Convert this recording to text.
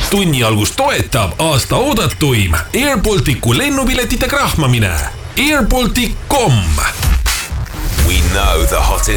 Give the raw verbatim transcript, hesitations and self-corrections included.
tunni algus toetab aasta oodatuim Air Balticu lennupiletite krahmamine. air baltic dot com. We know the hottest